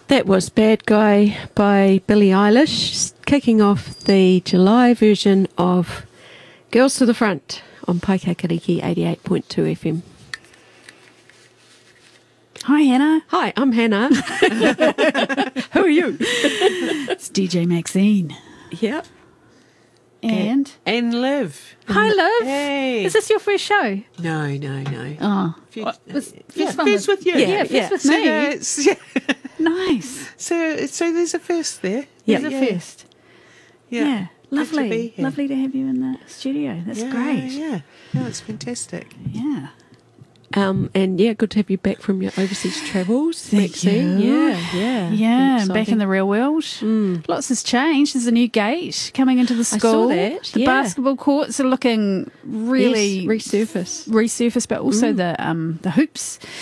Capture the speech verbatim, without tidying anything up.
That was Bad Guy by Billie Eilish, kicking off the July version of Girls to the Front on Paikakariki eighty-eight point two F M. Hi, Hannah. Hi, I'm Hannah. Who are you? It's D J Maxine. Yep. And? And Liv. Hi, Liv. Hey. Is this your first show? No, no, no. Oh. Few- What, was, yeah, first one first with you. Yeah, Yeah, first yeah. with So, me. that's- yeah. Nice. so, so there's a first there. There's yeah, a yeah. first. Yeah. Yeah. Good to be Lovely. here. Lovely to have you in the studio. That's yeah, great. Yeah, no, it's fantastic. Yeah. Um, and yeah, good to have you back from your overseas travels, Thank Maxine. you. Yeah, yeah. Yeah, Exciting. back in the real world. Mm. Lots has changed. There's a new gate coming into the saw school. that, The yeah. basketball courts are looking really Yes, resurface. resurfaced, but also Mm. the um the hoops